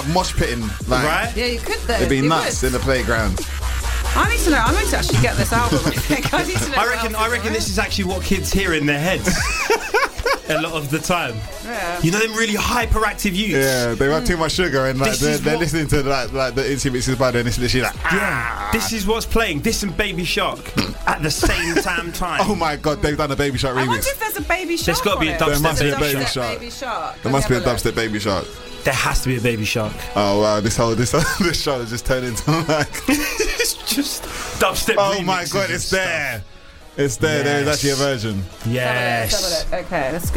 mosh pitting, like, Right? Yeah, you could though. it'd be You nuts would. in the playground. I need to know. I'm going to actually get this album. I think I need to know. I reckon this is actually what kids hear in their heads a lot of the time. Yeah. You know them really hyperactive youths. Yeah, they have too much sugar and like This they're is what- listening to like the Instant Mixes by then. It's literally like, Yeah. This is what's playing. This and Baby Shark at the same time. oh my god, they've done a Baby Shark I wonder remix. if there's a Baby Shark. There's gotta be a on it. dubstep There must be a Baby Baby Shark. Shark. Baby Shark. There must be a dubstep Baby Shark. There has to be a Baby Shark. Oh wow, this this show has just turned into like. It's just dubstep. Oh my remixes god, and it's stuff. there. It's there. There is Yes. actually a version. Yes. Okay, let's go.